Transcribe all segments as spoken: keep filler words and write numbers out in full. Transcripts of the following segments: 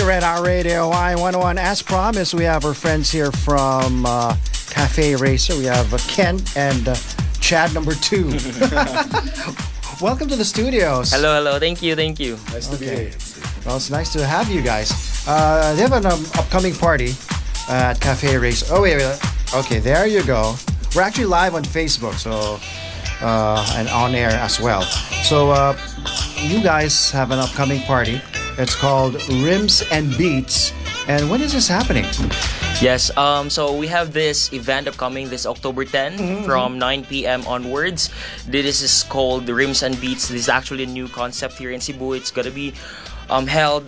to Red Hot Radio Y one oh one. As promised, we have our friends here from uh, Cafe Racer. We have uh, Ken and uh, Chad number two. Welcome to the studios. Hello, hello. Thank you, thank you. Nice to Okay. be here. Well, it's nice to have you guys. Uh, they have an um, upcoming party at Cafe Racer. Oh, wait, wait. Okay, there you go. We're actually live on Facebook, so uh, and on air as well. So uh, you guys have an upcoming party. It's called Rims and Beats. And when is this happening? Yes, um, so we have this event upcoming this October tenth Mm-hmm. from nine p.m. onwards. This is called the Rims and Beats. This is actually a new concept here in Cebu. It's gonna be um, held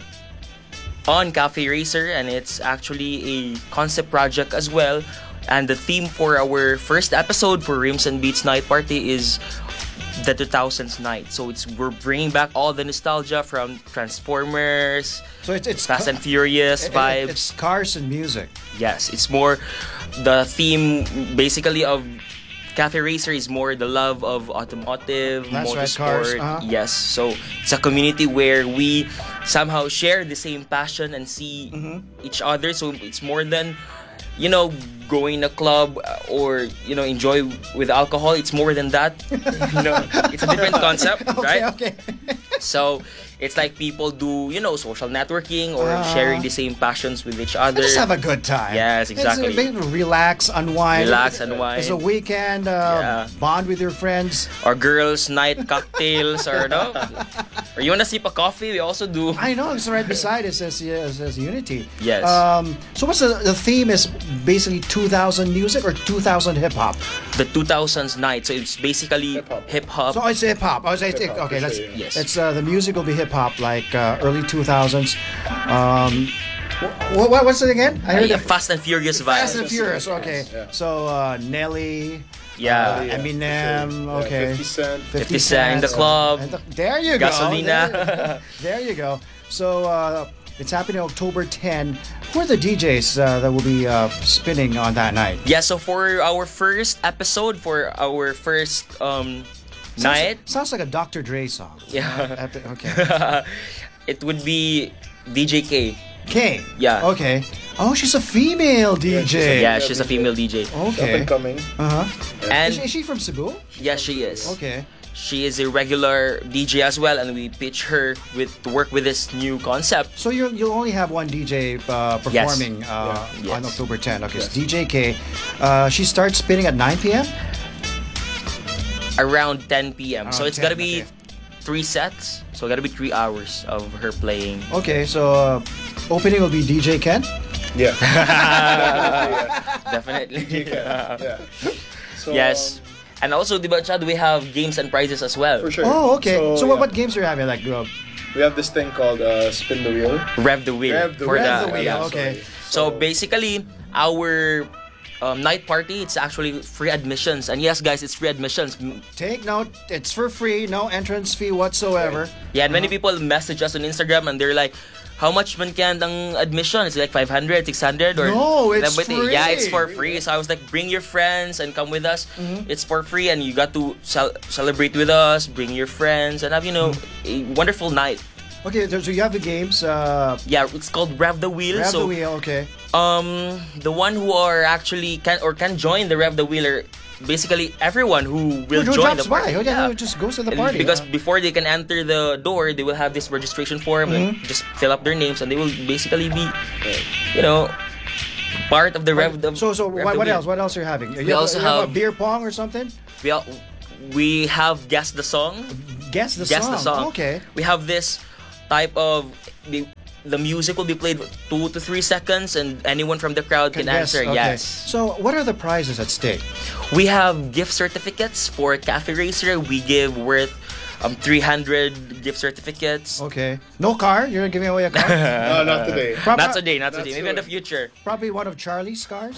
on Cafe Racer, and it's actually a concept project as well. And the theme for our first episode for Rims and Beats Night Party is the two thousands night. So it's we're bringing back all the nostalgia from Transformers, So it's, it's Fast ca- and Furious it- it- vibes. It's cars and music. Yes, it's more the theme basically of Cafe Racer is more the love of automotive, That's right, motorsport. cars, uh-huh. Yes, so it's a community where we somehow share the same passion and see Mm-hmm. each other. So it's more than you know going to a club uh, or you know enjoy with alcohol. It's more than that. you know, it's a different concept, Okay, right? okay. So it's like people do, you know, social networking or Ah. sharing the same passions with each other. Just have a good time. Yes, exactly. It's, uh, maybe relax, unwind. Relax, unwind. It's a weekend. Uh, Yeah. Bond with your friends. Or girls' night cocktails, or no, or you wanna sip a coffee? We also do. I know it's right beside it says, it says Unity. Yes. Um, so what's the, the theme is basically two thousand music or two thousand hip hop? The two thousands night, so it's basically Hip-hop. hip hop. So it's hip hop. Oh, it's, it's, Hip-hop, okay, for let's. sure, yeah. Yes. It's uh, the music will be hip hop, like uh, early two thousands. Um, what, what what's it again? I heard Yeah, it. Fast and Furious Fast vibes. and Furious. Okay. Yeah. So uh, Nelly. Yeah. Uh, Eminem, Yeah, okay. fifty Cent. fifty Cent in the club. And the- there you Gasolina. go. There, there you go. So uh, it's happening October tenth. Who are the D Js uh, that will be uh, spinning on that night? Yeah, so for our first episode, for our first um Sounds, night, sounds like a Doctor Dre song. yeah, Epi- Okay. it would be D J K. K. Yeah. Okay. Oh, she's a female D J. Yeah, she's a female D J. Up Okay. and coming. Uh huh. And Is, is she from Cebu? yeah, she is. Okay. She is a regular D J as well, and we pitch her with to work with this new concept. So you you'll only have one D J uh, performing uh, Yeah. on Yes. October tenth. Okay, Yes. so D J K. Uh, she starts spinning at nine p.m. Around ten p.m. so Around it's gotta ten, be okay. three sets. So gotta be three hours of her playing. Okay, so uh, opening will be D J Ken. Yeah. Definitely. yeah. yeah. So, Yes. um, And also, di ba, Chad, we have games and prizes as well. for sure. Oh, okay. So, what, yeah. what games are you having? Like, uh, We have this thing called uh, Spin the Wheel. Rev the wheel. Rev the for Wheel. the, Rev the wheel, yeah. okay. So basically, our um, night party, it's actually free admissions. And yes, guys, it's free admissions. M- take note, it's for free, no entrance fee whatsoever. Yeah, and many people message us on Instagram and they're like, how much man can ang admission? It's like five hundred, six hundred or No, it's But, free. Yeah, it's for free. So I was like, bring your friends and come with us. Mm-hmm. It's for free and you got to cel- celebrate with us, bring your friends and have, you know, a wonderful night. Okay, so you have the games. Uh, Yeah, it's called Rev the Wheel. Rev so the wheel, okay. um the one who are actually can or can join the Rev the Wheel are basically everyone who will Who join drops the party. by? Who yeah. just goes to the And party. because uh, before they can enter the door, they will have this registration form. Mm-hmm. Like, just fill up their names, and they will basically be, you know, part of the rev. The, so, so Rev what, the what Wheel. else? What else are you having? You We have, also you have a have- beer pong or something? We al- we have guess the song. Guess the Guess song. the song. Okay. We have this type of the, the music will be played two to three seconds, and anyone from the crowd can, guess, answer. okay. Yes. So, what are the prizes at stake? We have gift certificates for Cafe Racer. We give worth um three hundred gift certificates. Okay. No car? You're giving away a car? No, not today. Prob- Not today, not Not today. Maybe in the soon. future. Probably one of Charlie's cars?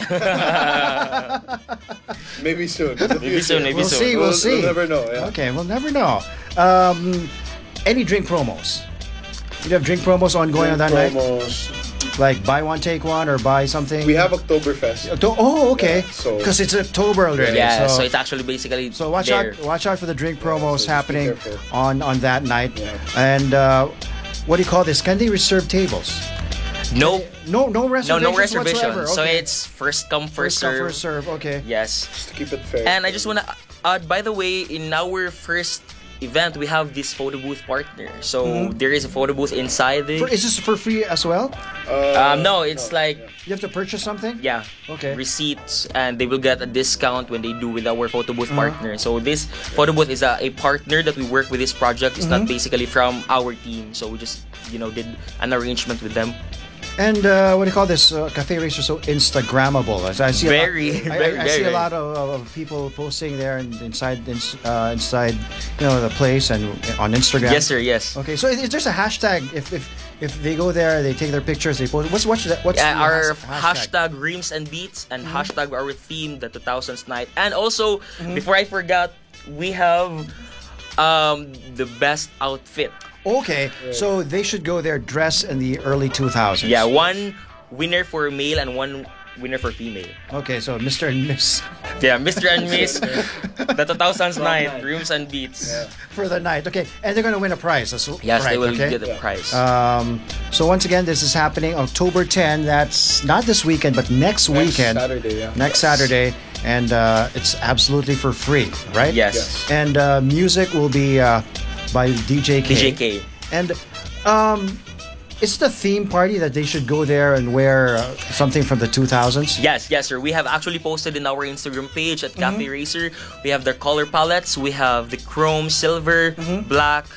Maybe soon. Maybe soon, maybe We'll soon. see, we'll see. We'll never know. Yeah. Okay, we'll never know. Um, any drink promos? You have drink promos ongoing on that night? Promos. Like buy one, take one, or buy something? We have Oktoberfest. Octo- Oh, okay. Yeah, so- Because it's October already. Yeah, so, so, it's actually basically so watch there. out! Watch out for the drink so promos just be happening careful. on on that night. Yeah. And uh, what do you call this? Can they reserve tables? No, No, no no, reservations no reservation. whatsoever. So Okay. it's first come, First first, come, serve. first serve. Okay. Yes. Just to keep it fair. And I just wanna add, by the way, in our first event, we have this photo booth partner. So there is a photo booth inside the. For, is this for free as well? Uh, um, no, it's like yeah. You have to purchase something? yeah, Okay. receipts, and they will get a discount when they do with our photo booth Uh-huh. partner. So this photo booth is a, a partner that we work with this project. It's Mm-hmm. not basically from our team. So we just you know did an arrangement with them. And uh, what do you call this? Uh, Cafe Racer so Instagrammable. As I see, Very, a lot, I, very, I, I very, see a very. lot of, of people posting there and inside, ins- uh, inside, you know, the place and on Instagram. Yes, sir. Yes. Okay, so is there's a hashtag if if if they go there, they take their pictures, they post. What's what's the, what's Yeah, the our has- hashtag Reams and Beats and Mm-hmm. hashtag our theme, the two thousands night. And also, before I forgot, we have um the best outfit. Okay, so they should go there dressed in the early two thousands. Yeah, one winner for male and one winner for female. Okay, so Mister and Miss Yeah, Mister and Miss, the two thousands night, Reams and Beats. for the night. Okay, and they're gonna win a prize. That's Yes, right, they will okay? get the prize. Um, so once again, this is happening October tenth. That's not this weekend, but next, Next weekend. Saturday, yeah. Next Saturday, and uh, it's absolutely for free, right? yes. Yes. And uh, music will be uh, by D J K. D J K. And um, it's the theme party that they should go there and wear uh, something from the two thousands. Yes, yes, sir. We have actually posted in our Instagram page at Mm-hmm. Cafe Racer. We have their color palettes. We have the chrome, silver, Mm-hmm. black,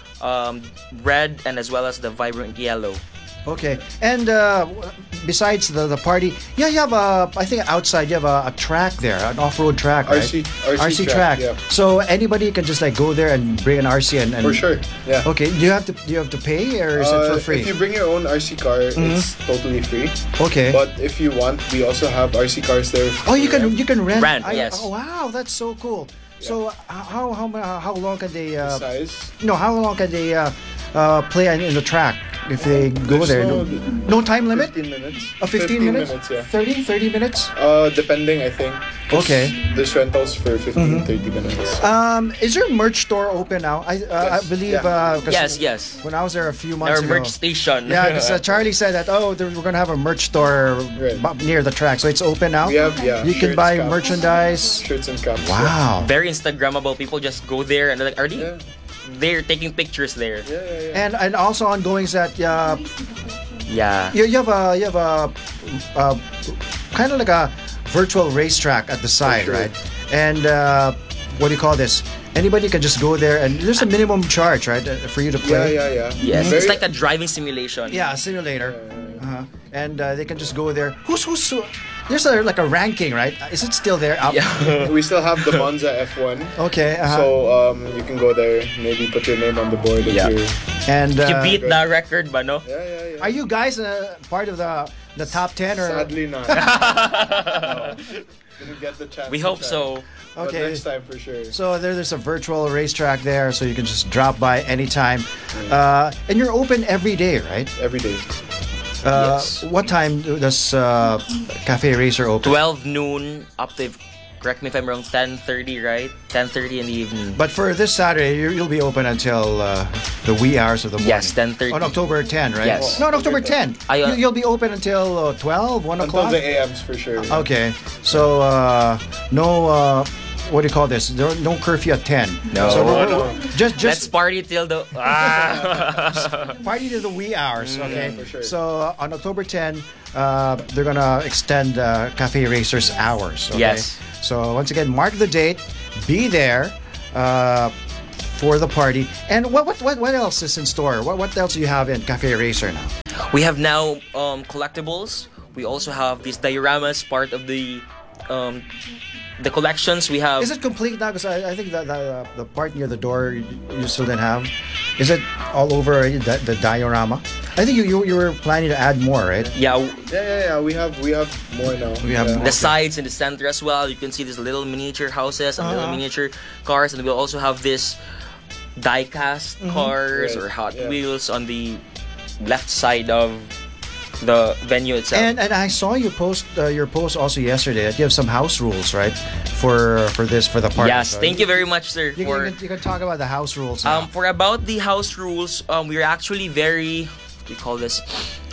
um, red, and as well as the vibrant yellow. Okay, and uh, besides the, the party, yeah, you have a, I think outside you have a, a track there, an off-road track, right? R C R C track, yeah. So anybody can just like go there and bring an R C and, and For sure. Yeah. Okay, do you have to do you have to pay or is it Uh, for free? If you bring your own R C car, it's totally free. Okay. But if you want, we also have R C cars there. oh, you can you can rent. Rent, I- yes. Oh, wow, that's so cool. So uh, how how how how long can they? Uh, size. no, how long can they uh, uh, play in in the track if they go There's there? no- No time limit. fifteen minutes. Uh, fifteen, minutes. yeah. thirty, thirty minutes. Uh, depending, I think. 'Cause Okay. There's rentals for fifteen, thirty minutes. Um, is your merch store open now? I uh, I Yes, believe. yeah. Uh, 'cause Yes, yes. When I was there a few months Our ago. merch station. Yeah, because uh, Charlie said that. Oh, there- we're gonna have a merch store Right. bu- near the track, so it's open now. We have, yeah. You can shirts, buy caps, merchandise. Shirts and caps. Wow. Very Instagrammable. People just go there and they're like, are they? Yeah. They're taking pictures there. Yeah, yeah, yeah. And and also ongoings that uh, Yeah. you, you have a you have a uh, kind of like a virtual racetrack at the side, sure. right? And uh, what do you call this? Anybody can just go there, and there's a minimum charge, right, uh, for you to Yeah, play. yeah, yeah. Yes, Very- it's like a driving simulation. Yeah, a simulator. Uh-huh. And uh, they can just go there. Who's who's? There's a, like a ranking, right? Is it still there? Up? Yeah. We still have the Monza F one. Okay. Uh-huh. So um, you can go there, maybe put your name on the board if Yeah. you're... and You uh, beat the record, ba no? Yeah, yeah, yeah. are you guys uh, part of the the top ten or? Sadly not. No. Didn't get the chance We to hope try. so. But Okay. next time for sure. So there, there's a virtual racetrack there, so you can just drop by anytime. Uh, and you're open every day, right? Every day. Uh, Yes. What time does uh, Cafe Racer open? twelve noon up to, correct me if I'm wrong, ten thirty, right? ten thirty in the evening. But for this Saturday, you- you'll be open until uh, the wee hours of the morning. Yes, ten thirty. On October tenth, right? Yes. No, on October tenth. I, uh, you, you'll be open until uh, twelve, one Until o'clock? the A Ms for sure. Okay. So, uh, no, uh, what do you call this? There, no curfew at ten. No. So we're- No, we're- no. Just, Let's just party till the... Ah. party to the wee hours, okay? for sure. So uh, on October tenth, uh, they're gonna extend uh, Cafe Racers hours. Okay? Yes. So once again, mark the date. Be there uh, for the party. And what what what, what else is in store? What what else do you have in Cafe Racer now? We have now um, collectibles. We also have these dioramas, part of the um, the collections. We have... Is it complete now? Because I, I think that the, uh, the part near the door you, you still didn't have. Is it all over already, the, the diorama? I think you, you you were planning to add more, right? Yeah, Yeah, yeah, yeah. We have we have more now. We have yeah. more. the sides and the center as well. You can see these little miniature houses and little Uh-huh. miniature cars, and we'll also have this die-cast cars Right, or Hot yeah. Wheels on the left side of the venue itself. And and I saw you post uh, your post also yesterday that you have some house rules, right? For for this for the party. yes, thank you very much, sir. You, for can, you, can, you can talk about the house rules. Now. um for about the house rules, um we're actually very, we call this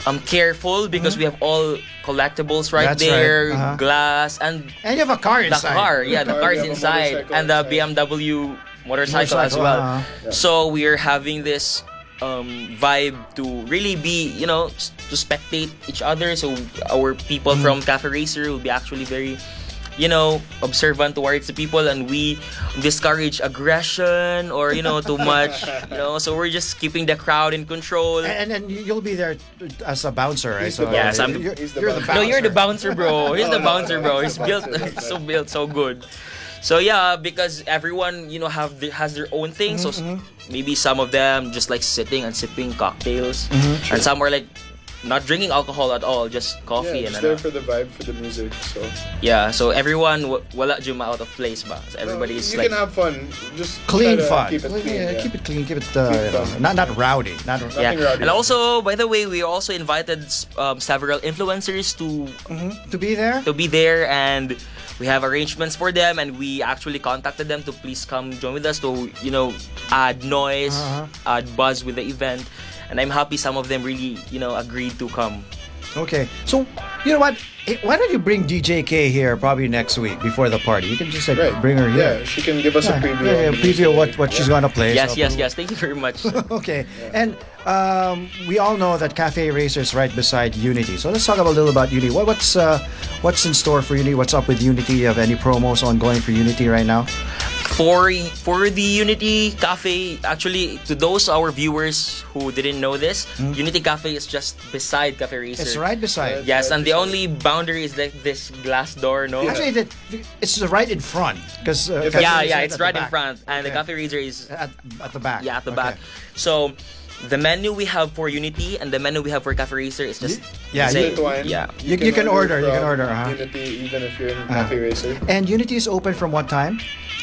um careful because we have all collectibles right That's right. there, Uh-huh. glass, and And you have a car the inside. car. Yeah, the car, car you is have a inside, motorcycle and the inside. B M W motorcycle, as Motorcycle, well. uh-huh. So we are having this um, vibe to really be, you know, s- to spectate each other. So our people Mm-hmm. from Cafe Racer will be actually very, you know, observant towards the people, and we discourage aggression or, you know, too much. You know, so we're just keeping the crowd in control. And, and you'll be there as a bouncer, right? He's the Yes, I'm- you're, he's the you're the bouncer. No, you're the bouncer. bouncer, bro. He's the Oh, bouncer, bro. no, He's no, built bouncer. so built so good. So yeah, because everyone, you know, have the, has their own thing. So s- maybe some of them just like sitting and sipping cocktails, and some are like not drinking alcohol at all, just coffee Yeah, and just ano. there for the vibe, for the music. So Yeah. So everyone w- wala juma out of place ba? So everybody No, is you like can have fun. Just Clean try to fun. Keep it clean. yeah, yeah. Keep it clean. Keep it, uh, Keep it you know, fun. not not rowdy. Not yeah. nothing rowdy. And also, by the way, we also invited um, several influencers to to be there. to be there, and we have arrangements for them, and we actually contacted them to please come join with us to, you know, add noise, Uh-huh. add buzz with the event. And I'm happy some of them really, you know, agreed to come. Okay, so you know what? Eh, Why don't you bring D J K here probably next week before the party? You can just like Right. bring her here. Yeah, she can give us Yeah, a preview. yeah, yeah, of the preview music. what what she's gonna play. Yes, so- yes, yes. Thank you very much. Okay, and um, we all know that Cafe Racer is right beside Unity. So let's talk a little about Unity. What, what's uh, what's in store for Unity? What's up with Unity? You have any promos ongoing for Unity right now? for for the Unity Cafe, actually, to those our viewers who didn't know this, Unity Cafe is just beside Cafe Racer. It's right beside. Yes, right and the beside. only boundary is like this glass door, no? Actually, the, it's right in front because uh, If- Cafe yeah, Racer yeah, is it's at the right in back. front, and the Okay. Cafe Racer is At, at the back. yeah at the Okay. back. So the menu we have for Unity and the menu we have for Cafe Racer is just Yeah, the you- same. Intertwined. Yeah. You- you can order, you can from order, uh-huh. Unity, even if you're in Uh-huh. Cafe Racer. And Unity is open from what time?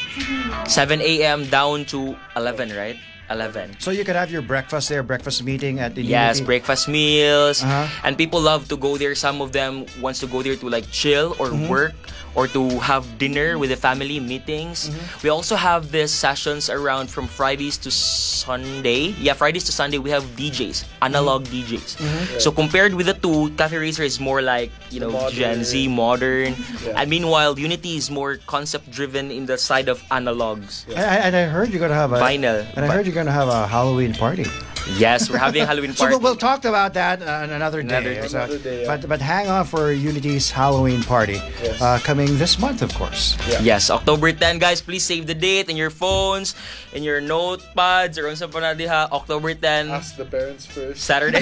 seven a.m. down to eleven, right? eleven. So you could have your breakfast there, breakfast meeting at the Yes, Unity. breakfast meals, Uh-huh. and people love to go there. Some of them wants to go there to like chill or Mm-hmm. work or to have dinner with the family meetings. Mm-hmm. We also have these sessions around from Fridays to Sunday. Yeah, Fridays to Sunday we have D Js, analog Mm-hmm. D Js. So compared with the two, Cafe Racer is more like, you know, Modern. Gen Z, modern, Yeah. and meanwhile Unity is more concept driven in the side of analogs. And, and I heard you're gonna have a Vinyl. And I heard you're gonna have a Halloween party. Yes, we're having a Halloween So party. we'll, we'll talk about that uh, on another day. Another day. So- Another day, yeah. But but hang on for Unity's Halloween party Yes. uh, coming this month, of course. Yeah. Yes, October tenth, guys. Please save the date in your phones, in your notepads, or on sa panadiha. October tenth, Ask the parents first. Saturday.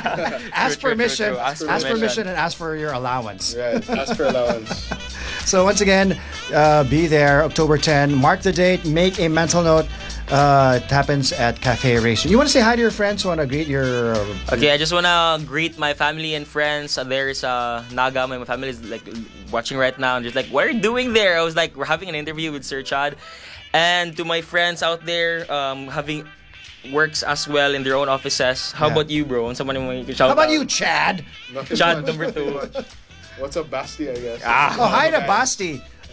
Ask True, true, true, permission. true. Ask Ask permission permission. and ask for your allowance. Right. Ask for allowance. So once again, uh, be there October tenth. Mark the date. Make a mental note. Uh, it happens at Cafe Racer. You want to say hi to your friends? Want to greet your? Uh, Okay, I just wanna greet my family and friends. Uh, There's uh, Naga, my my family is like watching right now, and just like, what are you doing there? I was like, we're having an interview with Sir Chad, and to my friends out there, um, having works as well in their own offices. How Yeah. about you, bro? Someone mo you can shout How about out? you, Chad? Nothing Chad much, number nothing two. much. What's up, Basti, I guess. Ah. Oh, hi to Okay. Basti.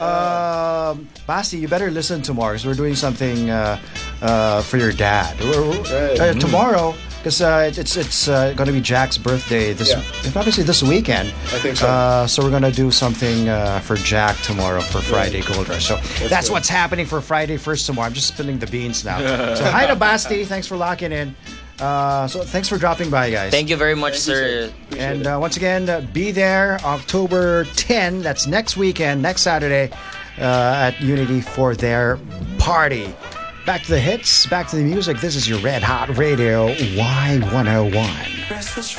Um, Basti, you better listen tomorrow because we're doing something uh, uh, for your dad. We're- we're- Right. uh, tomorrow, because uh, it's it's uh, going to be Jack's birthday this, Yeah. it's obviously this weekend. I think so. Uh, so we're going to do something uh, for Jack tomorrow for Friday Gold Rush. So that's good. what's happening for Friday first tomorrow. I'm just spilling the beans now. So hi to Basti. Thanks for locking in. Uh, so thanks for dropping by, guys. Thank you very much, Thank you, sir. sir. Appreciate And it. uh, once again, uh, be there October tenth. That's next weekend, next Saturday, uh, at Unity for their party. Back to the hits, back to the music. This is your Red Hot Radio Y one oh one.